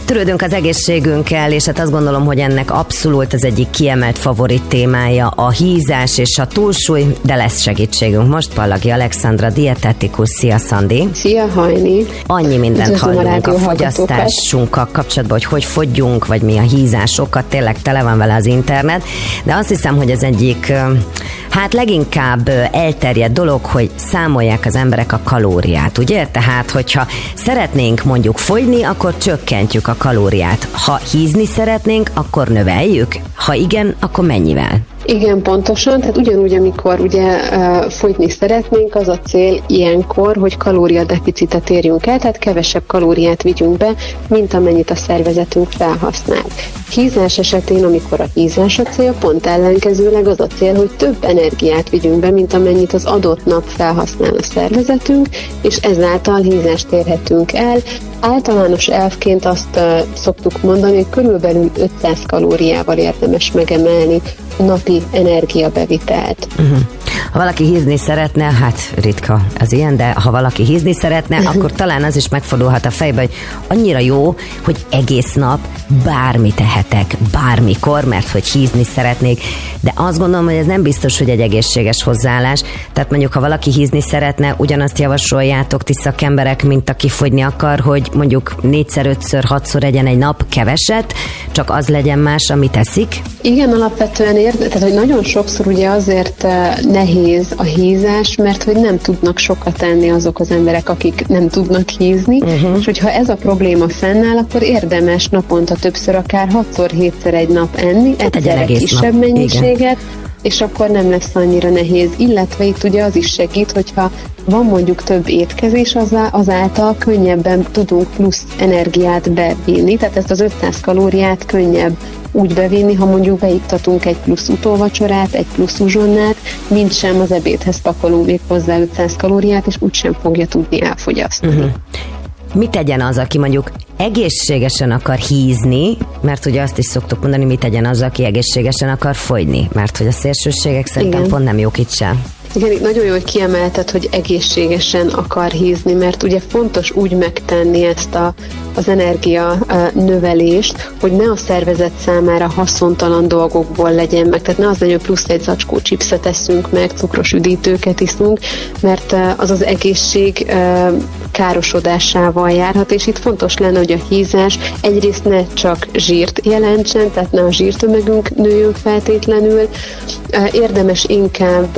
Törődünk az egészségünkkel, és hát azt gondolom, hogy ennek abszolút az egyik kiemelt favorit témája a hízás és a túlsúly, de lesz segítségünk. Most Pallagi Alexandra, dietetikus. Szia, Szandi! Szia, Hajni! Annyi mindent hallunk a fogyasztásunkkal kapcsolatban, hogy fogyjunk, vagy mi a hízás oka, tényleg tele van vele az internet, de azt hiszem, hogy az egyik leginkább elterjedt dolog, hogy számolják az emberek a kalóriát, ugye? Tehát, hogyha szeretnénk mondjuk fogyni, akkor csökkentjük a kalóriát. Ha hízni szeretnénk, akkor növeljük? Ha igen, akkor mennyivel? Igen, pontosan, tehát ugyanúgy, amikor ugye fogyni szeretnénk, az a cél ilyenkor, hogy kalóriadeficitet érjünk el, tehát kevesebb kalóriát vigyünk be, mint amennyit a szervezetünk felhasznál. Hízás esetén, amikor a hízás a cél, pont ellenkezőleg az a cél, hogy több energiát vigyünk be, mint amennyit az adott nap felhasznál a szervezetünk, és ezáltal hízást érhetünk el. Általános elvként azt szoktuk mondani, hogy körülbelül 500 kalóriával érdemes megemelni a napi energiabevitelt. Ha valaki hízni szeretne, hát ritka az ilyen, de ha valaki hízni szeretne, akkor talán az is megfordulhat a fejbe, hogy annyira jó, hogy egész nap bármit tehetek, bármikor, mert hogy hízni szeretnék, de azt gondolom, hogy ez nem biztos, hogy egy egészséges hozzáállás. Tehát mondjuk, ha valaki hízni szeretne, ugyanazt javasoljátok ti szakemberek, mint aki fogyni akar, hogy mondjuk 4-szer, 5-ször, 6-szor egyen egy nap keveset, csak az legyen más, amit eszik? Igen, alapvetően tehát hogy nagyon sokszor ugye azért nehéz a hízás, mert hogy nem tudnak sokat enni azok az emberek, akik nem tudnak hízni, és hogyha ez a probléma fennáll, akkor érdemes naponta többször, akár 6-szor, 7-szer egy nap enni, egyszerre kisebb mennyiséget, igen. És akkor nem lesz annyira nehéz. Illetve itt ugye az is segít, hogyha van mondjuk több étkezés, azáltal könnyebben tudunk plusz energiát bevinni, tehát ezt az 500 kalóriát könnyebb úgy bevinni, ha mondjuk beiktatunk egy plusz utóvacsorát, egy plusz uzsonnát, mint sem az ebédhez pakolunk még hozzá 500 kalóriát, és úgysem fogja tudni elfogyasztani. Mit tegyen az, aki mondjuk egészségesen akar hízni, mert ugye azt is szoktuk mondani, mit tegyen az, aki egészségesen akar fogyni, mert hogy a szélsőségek szerintem pont nem jók itt sem. Igen, itt nagyon jó, hogy kiemelted, hogy egészségesen akar hízni, mert ugye fontos úgy megtenni ezt az energia növelést, hogy ne a szervezet számára haszontalan dolgokból legyen meg, tehát ne az legyen, hogy plusz egy zacskó chipset eszünk meg, cukros üdítőket iszunk, mert az az egészség károsodásával járhat, és itt fontos lenne, hogy a hízás egyrészt ne csak zsírt jelentsen, tehát ne a zsírtömegünk nőjön feltétlenül, érdemes inkább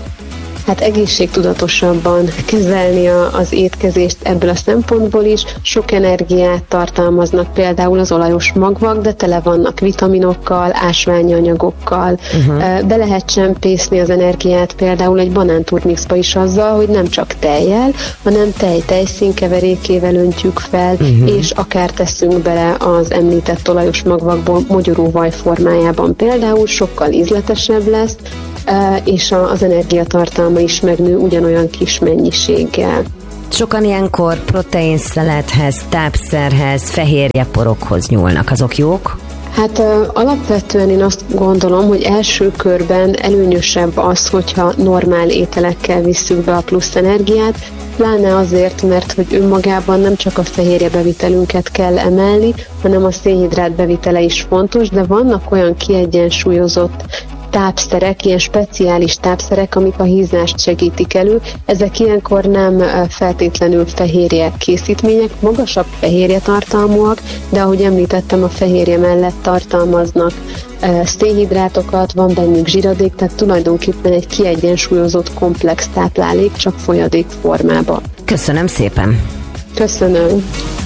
egészségtudatosabban kezelni az étkezést ebből a szempontból is. Sok energiát tartalmaznak például az olajos magvak, de tele vannak vitaminokkal, ásványi anyagokkal. Be lehet csempészni az energiát például egy banánturmixba is azzal, hogy nem csak tejjel, hanem tejszínkeverékével öntjük fel, és akár teszünk bele az említett olajos magvakból mogyoróvaj formájában például, sokkal ízletesebb lesz, és az energiatartalma is megnő ugyanolyan kis mennyiséggel. Sokan ilyenkor proteinszelethez, tápszerhez, fehérjeporokhoz nyúlnak. Azok jók? Hát alapvetően én azt gondolom, hogy első körben előnyösebb az, hogyha normál ételekkel visszük be a plusz energiát, pláne azért, mert hogy önmagában nem csak a fehérjebevitelünket kell emelni, hanem a szénhidrát bevitele is fontos, de vannak olyan kiegyensúlyozott tápszerek, ilyen speciális tápszerek, amik a hízást segítik elő. Ezek ilyenkor nem feltétlenül fehérje készítmények, magasabb fehérje tartalmúak, de ahogy említettem, a fehérje mellett tartalmaznak szénhidrátokat, van bennük zsiradék, tehát tulajdonképpen egy kiegyensúlyozott komplex táplálék, csak folyadék formában. Köszönöm szépen! Köszönöm!